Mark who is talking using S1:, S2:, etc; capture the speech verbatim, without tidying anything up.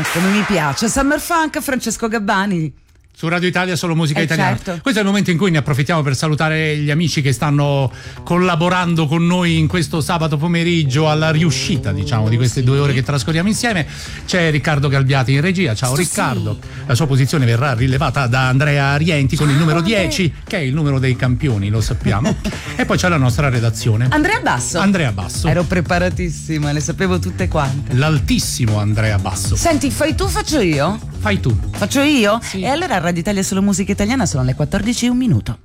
S1: Come mi piace Summer Funk, Francesco Gabbani.
S2: Su Radio Italia solo musica
S1: eh
S2: italiana.
S1: Certo.
S2: Questo è il momento in cui ne approfittiamo per salutare gli amici che stanno collaborando con noi in questo sabato pomeriggio alla riuscita, diciamo, di queste due ore che trascorriamo insieme. C'è Riccardo Galbiati in regia. Ciao Riccardo. Sì. La sua posizione verrà rilevata da Andrea Arienti con il numero dieci, che è il numero dei campioni, lo sappiamo. E poi c'è la nostra redazione.
S1: Andrea Basso.
S2: Andrea Basso.
S1: Ero preparatissima, le sapevo tutte quante.
S2: L'altissimo Andrea Basso.
S1: Senti, fai tu, faccio io?
S2: Fai tu.
S1: Faccio io?
S2: Sì.
S1: E allora a Radio Italia solo musica italiana sono le quattordici e un minuto.